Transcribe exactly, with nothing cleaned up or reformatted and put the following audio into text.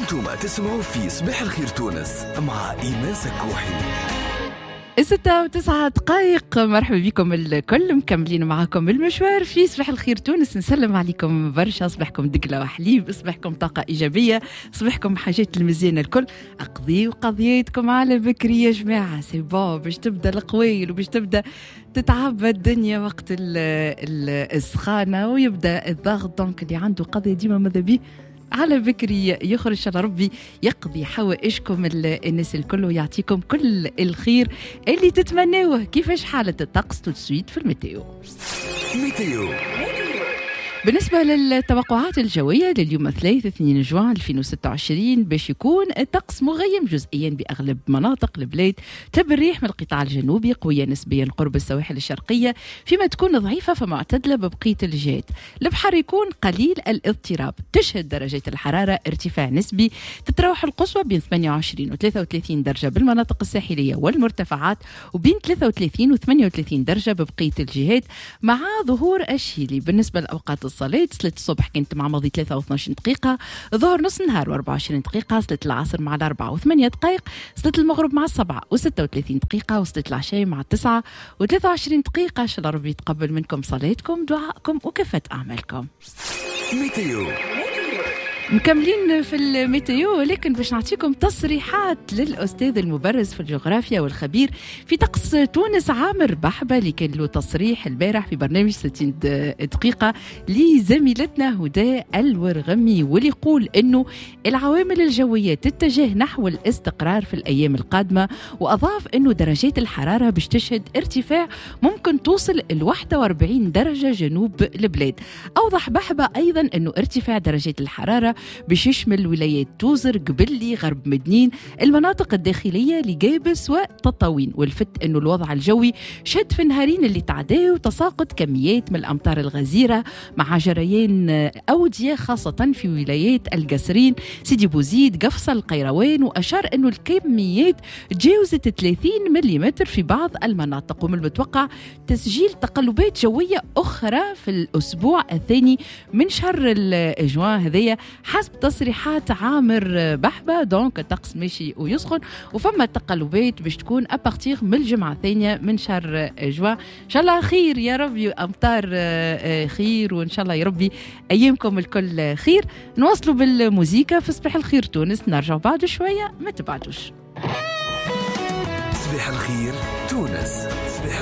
انتم تسمعوا في صباح الخير تونس مع إيمان سكوحي. ستة وتسعة دقائق. مرحبا بكم الكل، مكملين معكم المشوار في صباح الخير تونس. نسلم عليكم برشا، صباحكم دقلة وحليب، صباحكم طاقة إيجابية، صباحكم حاجات المزيانة الكل. أقضيوا قضيتكم على بكري يا جماعة، سي بون باش تبدأ القويل وباش تبدأ تتعبى الدنيا وقت السخانة ويبدأ الضغط. دونك اللي عنده قضية ديما ماذا بيه على بكري يخرج، إن شاء الله ربي يقضي حوائجكم الناس الكل ويعطيكم كل الخير اللي تتمنوه. كيفاش حالة الطقس تسويت في الميتيو؟ ميتيو بالنسبة للتوقعات الجوية لليوم الثلاث اثنين جوان ألفين وستة وعشرين باش يكون الطقس مغيم جزئيا بأغلب مناطق البلاد، تب الريح من القطاع الجنوبي قوية نسبيا قرب السواحل الشرقية، فيما تكون ضعيفة فمعتدلة ببقية الجهات. البحر يكون قليل الاضطراب، تشهد درجة الحرارة ارتفاع نسبي، تتراوح القصوى بين ثمانية وعشرين و ثلاثة وثلاثين درجة بالمناطق الساحلية والمرتفعات، وبين ثلاثة وثلاثين و ثمانية وثلاثين درجة ببقية الجهات مع ظهور الشيلي. بالنسبة لأوقات الصلاة، صلاة الصبح كنت مع ماضي ثلاثة واثناشر دقيقة، ظهر نص نهار وأربعة وعشرين دقيقة، صلاة العصر مع الأربعة وثمانية دقائق، صلاة المغرب مع السبعة وستة وثلاثين دقيقة، وصلاة العشاء مع التسعة وثلاثة وعشرين دقيقة. إن شاء الله ربي يتقبل منكم صلاتكم، دعائكم وكافة أعمالكم. ميتيو مكملين في الميتيو، لكن باش نعطيكم تصريحات للأستاذ المبرز في الجغرافيا والخبير في طقس تونس عامر بحبة، اللي كان له تصريح البارح في برنامج ستين دقيقة لزميلتنا هدى الورغمي، واللي يقول إنه العوامل الجوية تتجه نحو الاستقرار في الأيام القادمة، وأضاف إنه درجات الحرارة باش تشهد ارتفاع ممكن توصل ل واحد وأربعين درجة جنوب البلاد. أوضح بحبة أيضا إنه ارتفاع درجات الحرارة باش يشمل ولايات توزر، قبلي، غرب مدنين، المناطق الداخلية لجابس وتطاوين. والفت انه الوضع الجوي شد في النهارين اللي تعداو تساقط كميات من الامطار الغزيرة مع جريان اودية خاصة في ولايات القصرين، سيدي بوزيد، قفصة، القيروان. واشار انه الكميات تجاوزت ثلاثين ملم في بعض المناطق، ومن المتوقع تسجيل تقلبات جوية اخرى في الاسبوع الثاني من شهر الجوان هذيا حسب تصريحات عامر بحبة. دونك الطقس ماشي ويسخن، وفما تقلبات باش تكون أبارتيغ من الجمعة الثانية من شهر جوان. إن شاء الله خير يا ربي، أمطار خير، وإن شاء الله يا ربي أيامكم الكل خير. نواصلوا بالموسيقى في صباح الخير تونس، نرجع بعد شوية، ما تبعدوش. صباح الخير تونس.